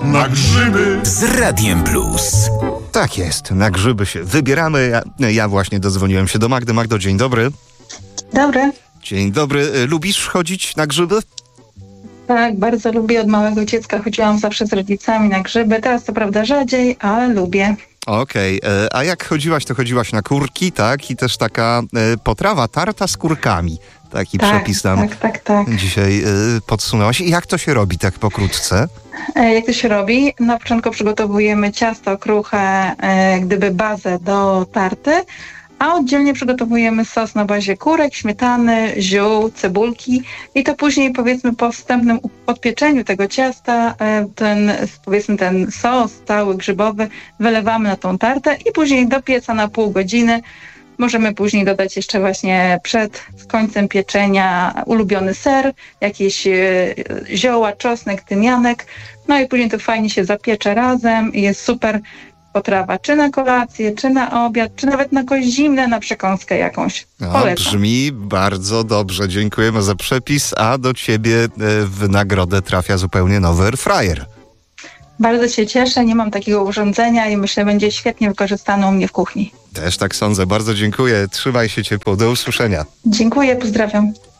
na grzyby z Radiem Plus. Tak jest, na grzyby się wybieramy. Ja właśnie dodzwoniłem się do Magdy. Magdo, dzień dobry. Dobry. Dzień dobry. Lubisz chodzić na grzyby? Tak, bardzo lubię. Od małego dziecka chodziłam zawsze z rodzicami na grzyby. Teraz to prawda rzadziej, ale lubię. Okej. A jak chodziłaś, to chodziłaś na kurki, tak? I też taka potrawa tarta z kurkami. Taki przepis nam tak. dzisiaj podsunęłaś. I jak to się robi tak pokrótce? Jak to się robi? Na początku przygotowujemy ciasto kruche, gdyby bazę do tarty, a oddzielnie przygotowujemy sos na bazie kurek, śmietany, ziół, cebulki i to później, powiedzmy, po wstępnym podpieczeniu tego ciasta ten sos cały grzybowy wylewamy na tą tartę i później do pieca na pół godziny. Możemy później dodać jeszcze właśnie przed końcem pieczenia ulubiony ser, jakieś zioła, czosnek, tymianek. No i później to fajnie się zapiecze razem i jest super potrawa, czy na kolację, czy na obiad, czy nawet na coś zimne, na przekąskę jakąś. Polecam. Brzmi bardzo dobrze. Dziękujemy za przepis, a do ciebie w nagrodę trafia zupełnie nowy airfryer. Bardzo się cieszę, nie mam takiego urządzenia i myślę, będzie świetnie wykorzystane u mnie w kuchni. Też tak sądzę. Bardzo dziękuję. Trzymaj się ciepło. Do usłyszenia. Dziękuję, pozdrawiam.